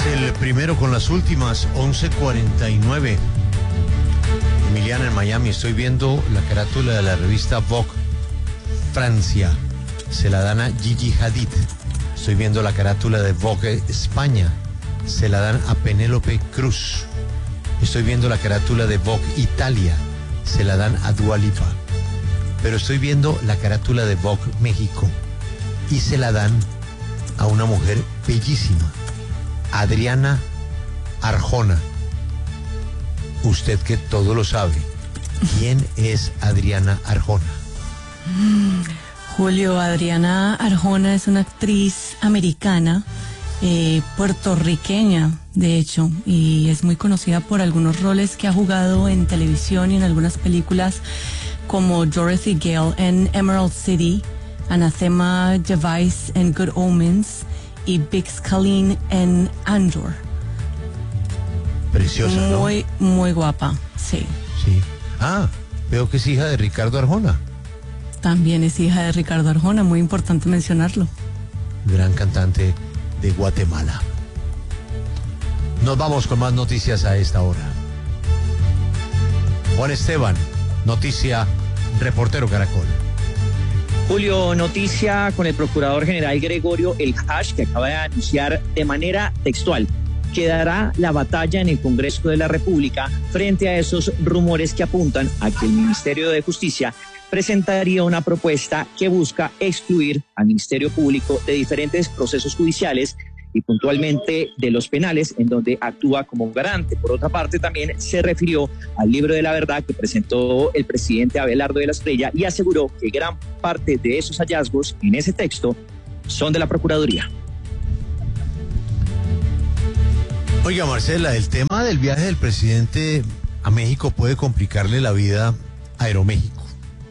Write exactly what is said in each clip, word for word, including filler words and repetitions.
El primero con las últimas, once cuarenta y nueve. Emiliana en Miami, estoy viendo la carátula de la revista Vogue Francia. Se la dan a Gigi Hadid. Estoy viendo la carátula de Vogue España. Se la dan a Penélope Cruz. Estoy viendo la carátula de Vogue Italia. Se la dan a Dua Lipa. Pero estoy viendo la carátula de Vogue México y se la dan a una mujer bellísima, Adriana Arjona. Usted que todo lo sabe, ¿quién es Adriana Arjona? Julio, Adriana Arjona es una actriz americana, eh, puertorriqueña, de hecho, y es muy conocida por algunos roles que ha jugado en televisión y en algunas películas, como Dorothy Gale en Emerald City, Anathema Device en Good Omens y Big Skyline en Andor. Preciosa, ¿no? Muy, muy guapa, sí. Sí. Ah, veo que es hija de Ricardo Arjona. También es hija de Ricardo Arjona, muy importante mencionarlo. Gran cantante de Guatemala. Nos vamos con más noticias a esta hora. Juan Esteban, noticia, reportero Caracol. Julio, noticia con el procurador general Gregorio El Hash, que acaba de anunciar de manera textual que dará la batalla en el Congreso de la República frente a esos rumores que apuntan a que el Ministerio de Justicia presentaría una propuesta que busca excluir al Ministerio Público de diferentes procesos judiciales y puntualmente de los penales, en donde actúa como garante. Por otra parte, también se refirió al libro de la verdad que presentó el presidente Abelardo de la Espriella y aseguró que gran parte de esos hallazgos en ese texto son de la Procuraduría. Oiga, Marcela, el tema del viaje del presidente a México puede complicarle la vida a Aeroméxico.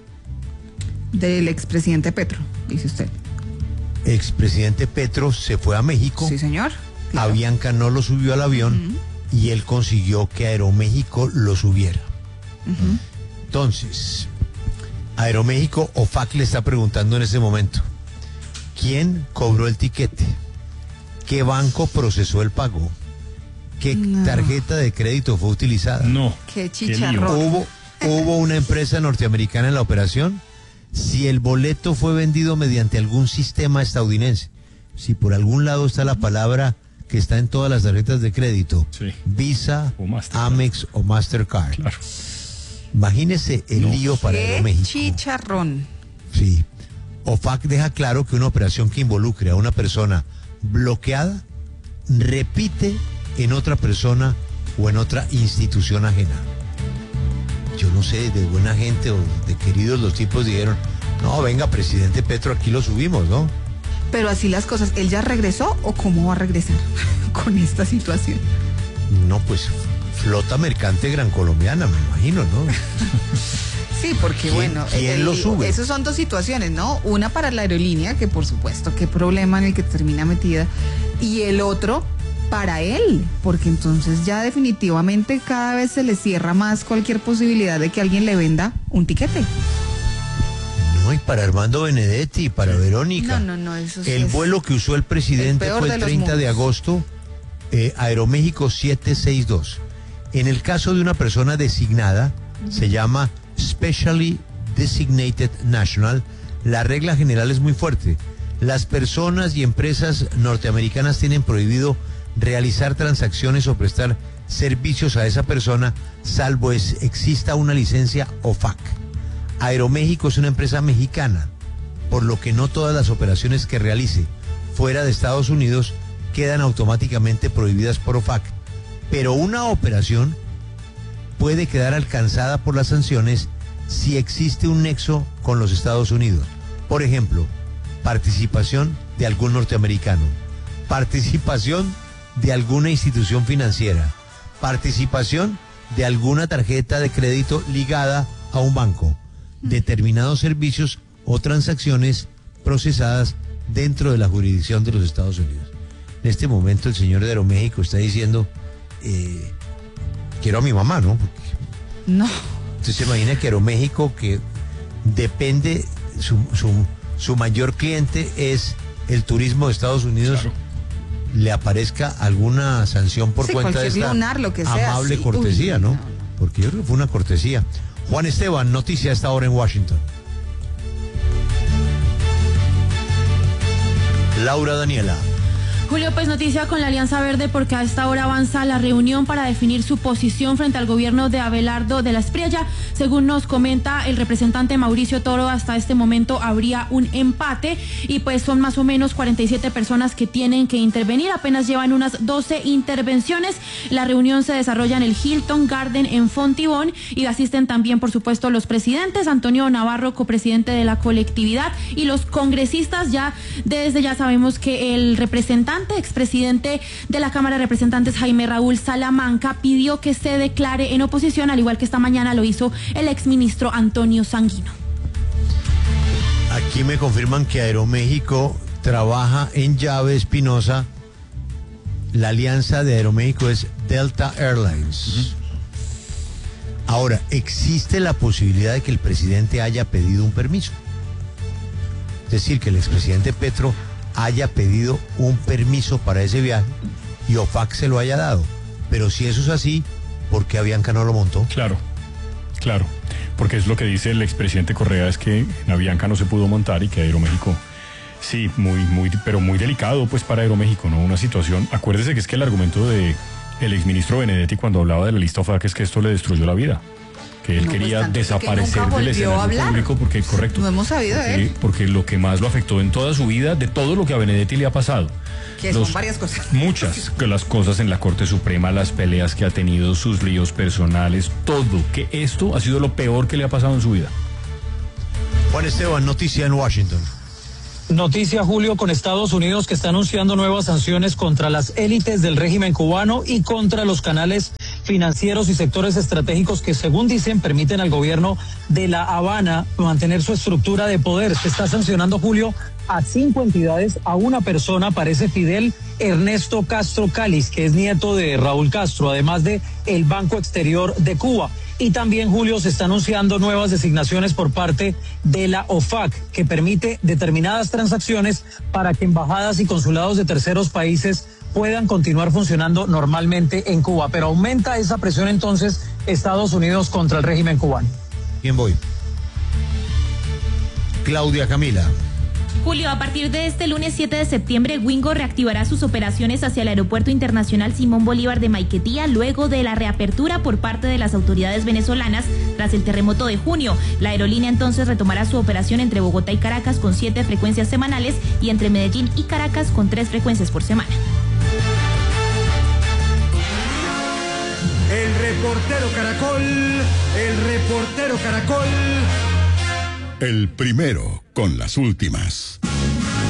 Del expresidente Petro, dice usted. Expresidente Petro se fue a México. Sí, señor. Claro. Avianca no lo subió al avión uh-huh. y él consiguió que Aeroméxico lo subiera. Uh-huh. Entonces, Aeroméxico, O F A C le está preguntando en ese momento, ¿quién cobró el tiquete? ¿Qué banco procesó el pago? ¿Qué no. tarjeta de crédito fue utilizada? No. Qué chicharrón. ¿Hubo, ¿Hubo una empresa norteamericana en la operación? Si el boleto fue vendido mediante algún sistema estadounidense, si por algún lado está la palabra que está en todas las tarjetas de crédito, sí. Visa, o Amex o Mastercard. Claro. Imagínese el no. lío para Aeroméxico. Chicharrón. Sí. O F A C deja claro que una operación que involucre a una persona bloqueada repite en otra persona o en otra institución ajena. Yo no sé, de buena gente o de queridos los tipos dijeron, no, venga, presidente Petro, aquí lo subimos, ¿no? Pero así las cosas, ¿él ya regresó o cómo va a regresar con esta situación? No, pues flota mercante gran colombiana, me imagino, ¿no? Sí, porque ¿Quién, bueno, ¿quién el, lo sube? Esos son dos situaciones, ¿no? Una para la aerolínea, que por supuesto, qué problema en el que termina metida, y el otro para él, porque entonces ya definitivamente cada vez se le cierra más cualquier posibilidad de que alguien le venda un tiquete. No, y para Armando Benedetti, para Verónica. No, no, no, eso sí El es vuelo que usó el presidente el fue el treinta de agosto, eh, Aeroméxico siete sesenta y dos. En el caso de una persona designada, uh-huh. se llama Specially Designated National, la regla general es muy fuerte. Las personas y empresas norteamericanas tienen prohibido realizar transacciones o prestar servicios a esa persona, salvo es, exista una licencia O F A C. Aeroméxico es una empresa mexicana, por lo que no todas las operaciones que realice fuera de Estados Unidos quedan automáticamente prohibidas por O F A C. Pero una operación puede quedar alcanzada por las sanciones si existe un nexo con los Estados Unidos. Por ejemplo, participación de algún norteamericano, participación de alguna institución financiera, participación de alguna tarjeta de crédito ligada a un banco, determinados servicios o transacciones procesadas dentro de la jurisdicción de los Estados Unidos. En este momento el señor de Aeroméxico está diciendo, eh, quiero a mi mamá, ¿no? Porque no. Entonces se imagina que Aeroméxico, que depende, su, su, su mayor cliente es el turismo de Estados Unidos, claro. le aparezca alguna sanción por Sí, cuenta de cualquier esta lunar, lo que sea, amable sí. cortesía, Uy, ¿no? no, no. Porque yo creo que fue una cortesía. Juan Esteban, noticia a esta hora en Washington. Laura Daniela. Julio, pues noticia con la Alianza Verde porque a esta hora avanza la reunión para definir su posición frente al gobierno de Abelardo de la Espriella. Según nos comenta el representante Mauricio Toro, hasta este momento habría un empate y pues son más o menos cuarenta y siete personas que tienen que intervenir. Apenas llevan unas doce intervenciones. La reunión se desarrolla en el Hilton Garden en Fontibón y asisten también, por supuesto, los presidentes Antonio Navarro, copresidente de la colectividad, y los congresistas. Ya desde ya sabemos que el representante expresidente de la Cámara de Representantes Jaime Raúl Salamanca pidió que se declare en oposición, al igual que esta mañana lo hizo el exministro Antonio Sanguino. Aquí me confirman que Aeroméxico trabaja en Llave Espinosa. La alianza de Aeroméxico es Delta Airlines. Uh-huh. Ahora, ¿existe la posibilidad de que el presidente haya pedido un permiso? Es decir, que el expresidente Petro haya pedido un permiso para ese viaje y O F A C se lo haya dado. Pero si eso es así, ¿por qué Avianca no lo montó? Claro, claro, porque es lo que dice el expresidente Correa, es que en Avianca no se pudo montar y que Aeroméxico, sí, muy, muy, pero muy delicado pues para Aeroméxico, ¿no? Una situación, acuérdese que es que el argumento de el exministro Benedetti cuando hablaba de la lista O F A C es que esto le destruyó la vida. Que él no, quería pues desaparecer del escenario público porque, correcto, no hemos sabido porque, de él. porque lo que más lo afectó en toda su vida, de todo lo que a Benedetti le ha pasado, que los, son varias cosas, muchas, que las cosas en la Corte Suprema, las peleas que ha tenido, sus líos personales, todo, que esto ha sido lo peor que le ha pasado en su vida. Juan Esteban, noticia en Washington. Noticia, Julio, con Estados Unidos, que está anunciando nuevas sanciones contra las élites del régimen cubano y contra los canales financieros y sectores estratégicos que, según dicen, permiten al gobierno de La Habana mantener su estructura de poder. Se está sancionando, Julio, a cinco entidades. A una persona, parece Fidel Ernesto Castro Cáliz, que es nieto de Raúl Castro, además de el Banco Exterior de Cuba. Y también, Julio, se está anunciando nuevas designaciones por parte de la O F A C, que permite determinadas transacciones para que embajadas y consulados de terceros países puedan continuar funcionando normalmente en Cuba. Pero aumenta esa presión entonces Estados Unidos contra el régimen cubano. Bien, voy. Claudia Camila. Julio, a partir de este lunes siete de septiembre, Wingo reactivará sus operaciones hacia el Aeropuerto Internacional Simón Bolívar de Maiquetía luego de la reapertura por parte de las autoridades venezolanas tras el terremoto de junio. La aerolínea entonces retomará su operación entre Bogotá y Caracas con siete frecuencias semanales y entre Medellín y Caracas con tres frecuencias por semana. El reportero Caracol, el reportero Caracol. El primero con las últimas.